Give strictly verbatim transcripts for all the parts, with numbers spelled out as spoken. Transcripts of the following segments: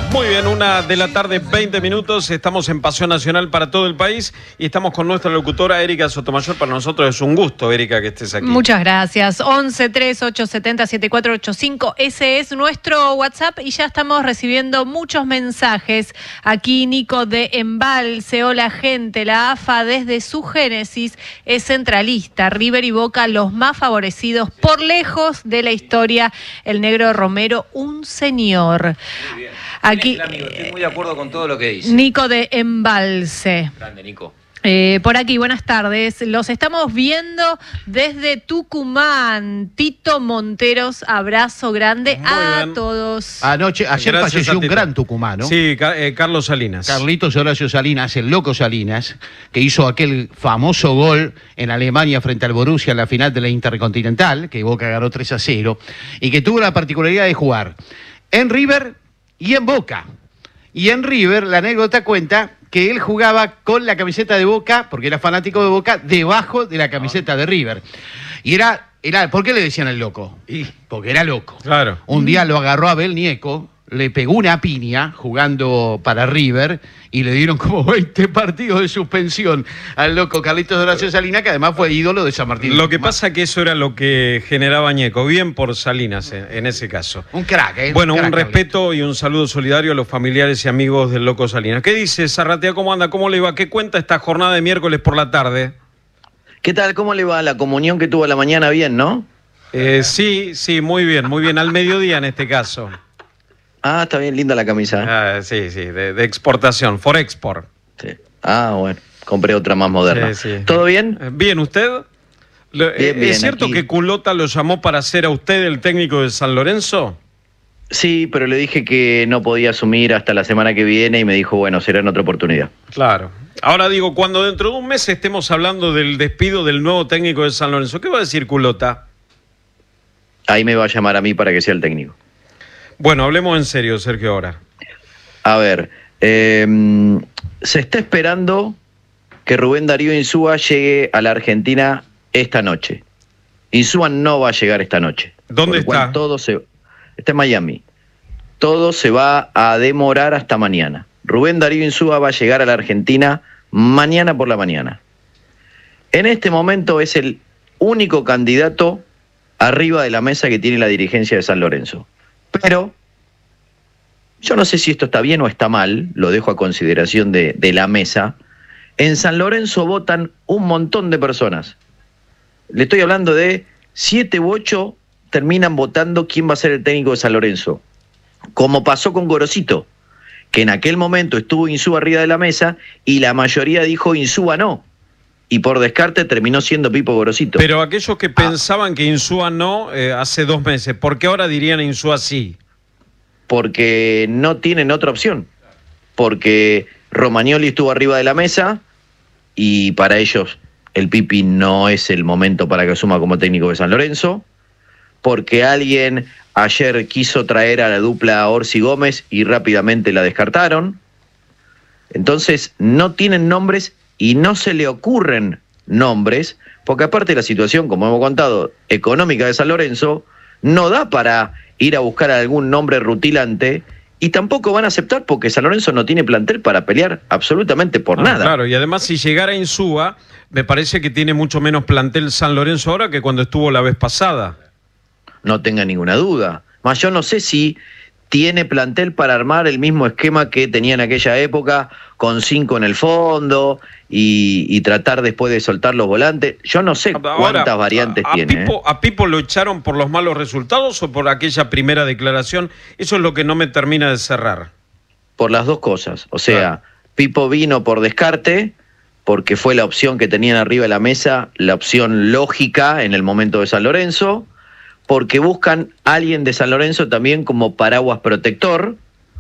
Muy bien, una de la tarde, veinte minutos. Estamos en Pasión Nacional para todo el país y estamos con nuestra locutora Erika Sotomayor. Para nosotros es un gusto, Erika, que estés aquí. Muchas gracias. once, tres, ocho, setenta, setenta y cuatro ochenta y cinco. Ese es nuestro WhatsApp y ya estamos recibiendo muchos mensajes. Aquí Nico de Embalse. Hola, gente. La A F A desde su génesis es centralista. River y Boca los más favorecidos por lejos de la historia. El negro Romero, un señor. Muy bien. Aquí, amigo, estoy muy de acuerdo con todo lo que dice. Nico de Embalse. Grande, Nico. Eh, por aquí, buenas tardes. Los estamos viendo desde Tucumán. Tito Monteros, abrazo grande Muy a bien. todos. Anoche, ayer Gracias falleció a un Tito. gran tucumano. Sí, Ca- eh, Carlos Salinas. Carlitos Horacio Salinas, el loco Salinas, que hizo aquel famoso gol en Alemania frente al Borussia en la final de la Intercontinental, que Boca ganó tres a cero, y que tuvo la particularidad de jugar en River y en Boca. Y en River, la anécdota cuenta que él jugaba con la camiseta de Boca, porque era fanático de Boca, debajo de la camiseta de River. Y era, era ¿por qué le decían el loco? Y porque era loco. Claro. Un día lo agarró a Abel Nieco, le pegó una piña jugando para River y le dieron como veinte partidos de suspensión al loco Carlitos Horacio Salinas, que además fue ídolo de San Martín. Lo que pasa que eso era lo que generaba Ñeco. Bien por Salinas en, en ese caso. Un crack, ¿eh? Bueno, un, un crack, respeto y un saludo solidario a los familiares y amigos del loco Salinas. ¿Qué dice Zarratea? ¿Cómo anda? ¿Cómo le va? ¿Qué cuenta esta jornada de miércoles por la tarde? ¿Qué tal? ¿Cómo le va la comunión que tuvo a la mañana? Bien, ¿no? Eh, sí, sí, muy bien, muy bien. Al mediodía en este caso. Ah, está bien, linda la camisa. Ah, sí, sí, de, de exportación, for export. Sí. Ah, bueno, compré otra más moderna. Sí, sí. ¿Todo bien? Eh, Bien, ¿usted? Lo- Bien, eh, bien, ¿Es cierto aquí. que Culota lo llamó para ser a usted el técnico de San Lorenzo? Sí, pero le dije que no podía asumir hasta la semana que viene y me dijo, bueno, será en otra oportunidad. Claro. Ahora digo, cuando dentro de un mes estemos hablando del despido del nuevo técnico de San Lorenzo, ¿qué va a decir Culota? Ahí me va a llamar a mí para que sea el técnico. Bueno, hablemos en serio, Sergio, ahora. A ver, eh, se está esperando que Rubén Darío Insúa llegue a la Argentina esta noche. Insúa no va a llegar esta noche. ¿Dónde Por lo cual está? Todo se, está en Miami. Todo se va a demorar hasta mañana. Rubén Darío Insúa va a llegar a la Argentina mañana por la mañana. En este momento es el único candidato arriba de la mesa que tiene la dirigencia de San Lorenzo. Pero yo no sé si esto está bien o está mal, lo dejo a consideración de, de la mesa. En San Lorenzo votan un montón de personas. Le estoy hablando de siete u ocho terminan votando quién va a ser el técnico de San Lorenzo. Como pasó con Gorosito, que en aquel momento estuvo Insúa arriba de la mesa y la mayoría dijo Insúa no. Y por descarte terminó siendo Pipo Gorosito. Pero aquellos que pensaban que Insúa no eh, hace dos meses, ¿por qué ahora dirían Insúa sí? Porque no tienen otra opción. Porque Romagnoli estuvo arriba de la mesa y para ellos el Pipi no es el momento para que asuma como técnico de San Lorenzo. Porque alguien ayer quiso traer a la dupla Orsi Gómez y rápidamente la descartaron. Entonces no tienen nombres y no se le ocurren nombres, porque aparte la situación, como hemos contado, económica de San Lorenzo, no da para ir a buscar algún nombre rutilante y tampoco van a aceptar porque San Lorenzo no tiene plantel para pelear absolutamente por Ah, nada. Claro, y además si llegara Insúa, me parece que tiene mucho menos plantel San Lorenzo ahora que cuando estuvo la vez pasada. No tenga ninguna duda. Más yo no sé si tiene plantel para armar el mismo esquema que tenía en aquella época, con cinco en el fondo y, y tratar después de soltar los volantes. Yo no sé Ahora, cuántas variantes a, a tiene. Pipo, ¿eh? ¿A Pipo lo echaron por los malos resultados o por aquella primera declaración? Eso es lo que no me termina de cerrar. Por las dos cosas. O sea, Claro. Pipo vino por descarte, porque fue la opción que tenían arriba de la mesa, la opción lógica en el momento de San Lorenzo, porque buscan a alguien de San Lorenzo también como paraguas protector,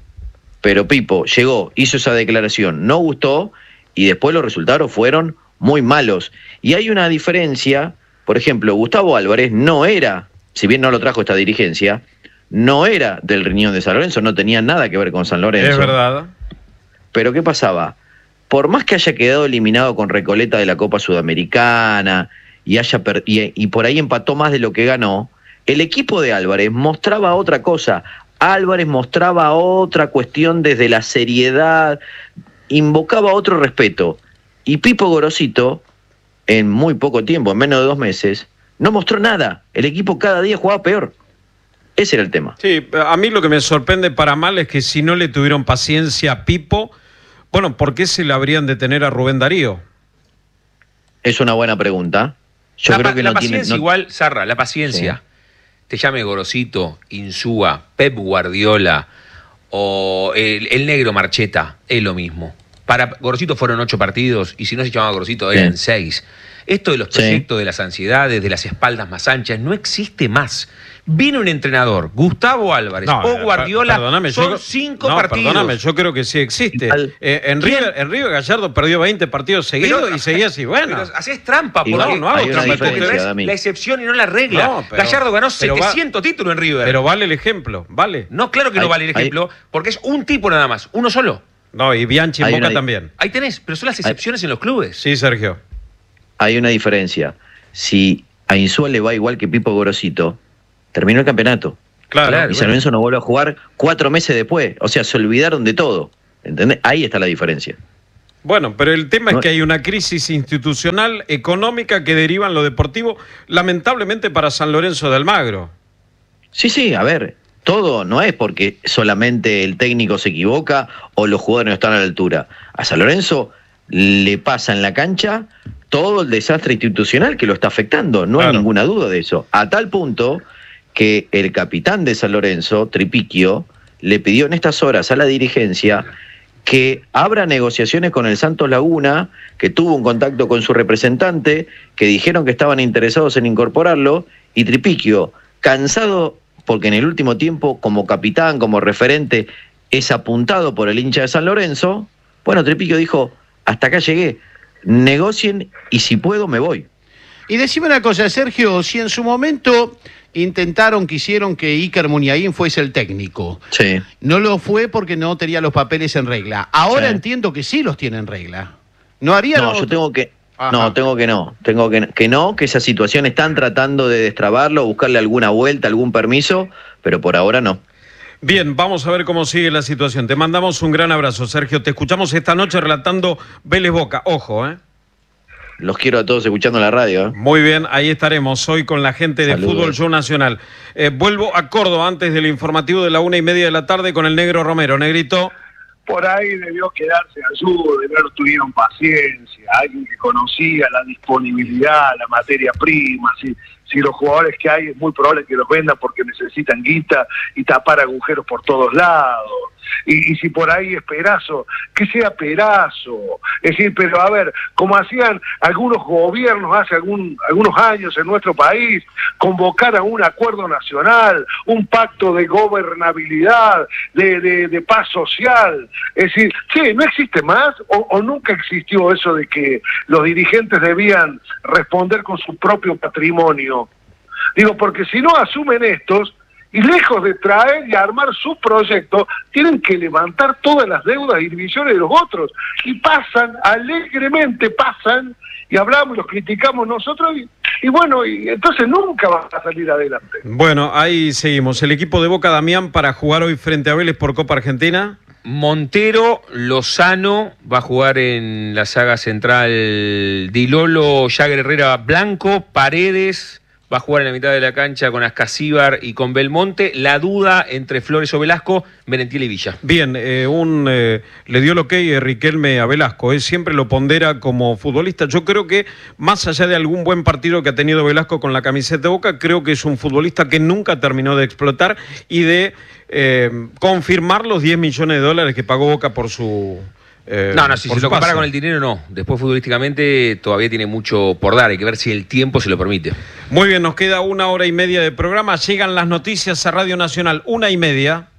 pero Pipo llegó, hizo esa declaración, no gustó, y después los resultados fueron muy malos. Y hay una diferencia, por ejemplo, Gustavo Álvarez no era, si bien no lo trajo esta dirigencia, no era del riñón de San Lorenzo, no tenía nada que ver con San Lorenzo. Es verdad. Pero ¿qué pasaba? Por más que haya quedado eliminado con Recoleta de la Copa Sudamericana y, haya per- y, y por ahí empató más de lo que ganó, el equipo de Álvarez mostraba otra cosa. Álvarez mostraba otra cuestión desde la seriedad, invocaba otro respeto. Y Pipo Gorosito, en muy poco tiempo, en menos de dos meses, no mostró nada. El equipo cada día jugaba peor. Ese era el tema. Sí, a mí lo que me sorprende para mal es que si no le tuvieron paciencia a Pipo, bueno, ¿por qué se le habrían de tener a Rubén Darío? Es una buena pregunta. Yo la, creo que la no paciencia tiene, no... igual, Sarra, la paciencia. Sí. Te llame Gorosito, Insúa, Pep Guardiola o el, el negro Marcheta, es lo mismo. Para Gorosito fueron ocho partidos y si no se llamaba Gorosito eran sí. seis. Esto de los proyectos, sí. de las ansiedades, de las espaldas más anchas, no existe más. Vino un entrenador, Gustavo Álvarez no, o Guardiola, perdóname, son yo, cinco no, partidos. Perdóname, yo creo que sí existe. Al, eh, en, River, en River Gallardo perdió veinte partidos seguidos pero, y seguía así, bueno. Pero haces trampa, porque no, no hago trampa. Es la excepción y no la regla. No, pero, Gallardo ganó setecientos va, títulos en River. Pero vale el ejemplo, vale. No, claro que hay, no vale el ejemplo, hay, porque es un tipo nada más, uno solo. No, y Bianchi en Boca una, también. Ahí tenés, pero son las excepciones hay, en los clubes. Sí, Sergio. Hay una diferencia. Si a Insúa le va igual que Pipo Gorosito, terminó el campeonato. Claro. Y San Lorenzo no vuelve a jugar cuatro meses después. O sea, se olvidaron de todo. ¿Entendés? Ahí está la diferencia. Bueno, pero el tema no, es que hay una crisis institucional, económica, que deriva en lo deportivo, lamentablemente para San Lorenzo de Almagro. Sí, sí, a ver, todo no es porque solamente el técnico se equivoca o los jugadores no están a la altura. A San Lorenzo le pasa en la cancha todo el desastre institucional que lo está afectando, no claro. hay ninguna duda de eso. A tal punto que el capitán de San Lorenzo, Tripiquio, le pidió en estas horas a la dirigencia que abra negociaciones con el Santos Laguna, que tuvo un contacto con su representante, que dijeron que estaban interesados en incorporarlo, y Tripiquio, cansado porque en el último tiempo, como capitán, como referente, es apuntado por el hincha de San Lorenzo, bueno, Tripiquio dijo, hasta acá llegué, negocien y si puedo me voy. Y decime una cosa, Sergio, si en su momento intentaron, quisieron que Iker Muniain fuese el técnico. Sí. No lo fue porque no tenía los papeles en regla. Ahora sí. entiendo que sí los tiene en regla. No haría No, otro... yo tengo que Ajá. No, tengo que no, tengo que, que no, que esa situación están tratando de destrabarlo, buscarle alguna vuelta, algún permiso, pero por ahora no. Bien, vamos a ver cómo sigue la situación. Te mandamos un gran abrazo, Sergio. Te escuchamos esta noche relatando Vélez Boca. Ojo, ¿eh? Los quiero a todos escuchando la radio. ¿eh? Muy bien, ahí estaremos hoy con la gente de Saludos. Fútbol Show Nacional. Eh, vuelvo a Córdoba antes del informativo de la una y media de la tarde con el Negro Romero. Negrito. Por ahí debió quedarse ayuda, de ver tuvieron paciencia, alguien que conocía la disponibilidad, la materia prima, si, si los jugadores que hay es muy probable que los vendan porque necesitan guita y tapar agujeros por todos lados. Y, y si por ahí es Perazo, que sea Perazo. Es decir, pero a ver, como hacían algunos gobiernos hace algún, algunos años en nuestro país, convocar a un acuerdo nacional, un pacto de gobernabilidad, de, de, de paz social. Es decir, sí, no existe más o, o nunca existió eso de que los dirigentes debían responder con su propio patrimonio. Digo, porque si no asumen estos, y lejos de traer y armar su proyecto, tienen que levantar todas las deudas y divisiones de los otros. Y pasan, alegremente pasan, y hablamos, los criticamos nosotros, y, y bueno, y entonces nunca van a salir adelante. Bueno, ahí seguimos. El equipo de Boca, Damián, para jugar hoy frente a Vélez por Copa Argentina. Montero, Lozano, va a jugar en la saga central Dilolo, Jagger Herrera, Blanco, Paredes... Va a jugar en la mitad de la cancha con Ascasíbar y con Belmonte. La duda entre Flores o Velasco, Merentiel y Villa. Bien, eh, un eh, le dio el ok a Riquelme a Velasco. Él siempre lo pondera como futbolista. Yo creo que, más allá de algún buen partido que ha tenido Velasco con la camiseta de Boca, creo que es un futbolista que nunca terminó de explotar y de eh, confirmar los diez millones de dólares que pagó Boca por su... Eh, no, no, si se lo compara con el dinero, no. Después futbolísticamente todavía tiene mucho por dar. Hay que ver si el tiempo se lo permite. Muy bien, nos queda una hora y media de programa. Llegan las noticias a Radio Nacional, una y media.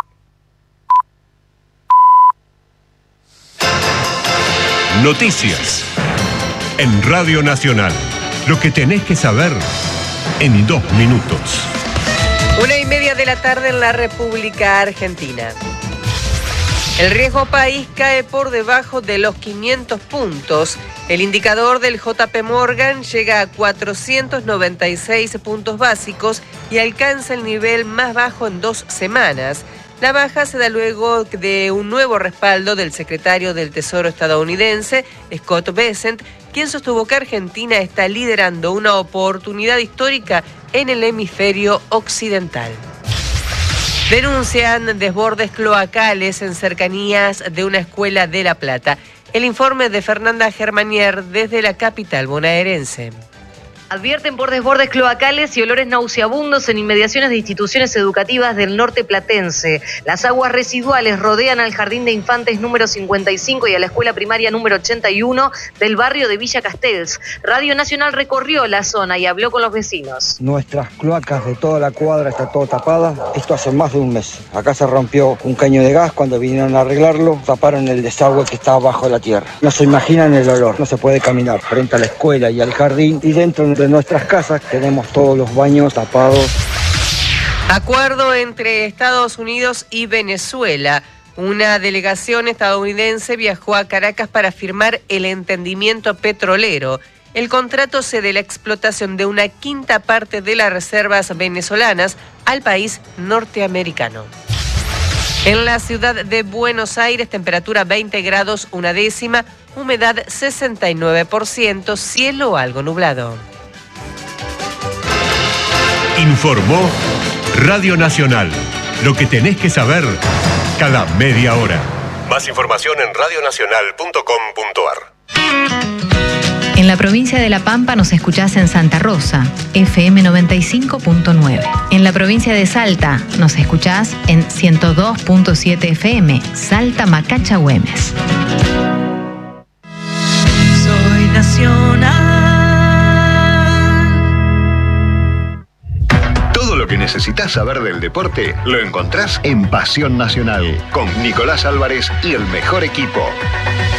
Noticias en Radio Nacional. Lo que tenés que saber en dos minutos. Una y media de la tarde en la República Argentina. El riesgo país cae por debajo de los quinientos puntos. El indicador del J P Morgan llega a cuatrocientos noventa y seis puntos básicos y alcanza el nivel más bajo en dos semanas. La baja se da luego de un nuevo respaldo del secretario del Tesoro estadounidense, Scott Bessent, quien sostuvo que Argentina está liderando una oportunidad histórica en el hemisferio occidental. Denuncian desbordes cloacales en cercanías de una escuela de La Plata. El informe de Fernanda Germanier desde la capital bonaerense. Advierten por desbordes cloacales y olores nauseabundos en inmediaciones de instituciones educativas del norte platense. Las aguas residuales rodean al Jardín de Infantes número cincuenta y cinco y a la escuela primaria número ochenta y uno del barrio de Villa Castells. Radio Nacional recorrió la zona y habló con los vecinos. Nuestras cloacas de toda la cuadra está todo tapada. Esto hace más de un mes. Acá se rompió un caño de gas. Cuando vinieron a arreglarlo, taparon el desagüe que estaba bajo la tierra. No se imaginan el olor. No se puede caminar frente a la escuela y al jardín, y dentro de nuestras casas tenemos todos los baños tapados. Acuerdo entre Estados Unidos y Venezuela. Una delegación estadounidense viajó a Caracas para firmar el entendimiento petrolero. El contrato cede la explotación de una quinta parte de las reservas venezolanas al país norteamericano. En la ciudad de Buenos Aires, temperatura veinte grados una décima, humedad sesenta y nueve por ciento, cielo algo nublado. Informó Radio Nacional. Lo que tenés que saber cada media hora. Más información en radio nacional punto com punto a r. En la provincia de La Pampa nos escuchás en Santa Rosa, F M noventa y cinco punto nueve. En la provincia de Salta nos escuchás en ciento dos punto siete F M, Salta Macacha Güemes. Soy nacional. Todo lo que necesitas saber del deporte lo encontrás en Pasión Nacional, con Nicolás Álvarez y el mejor equipo.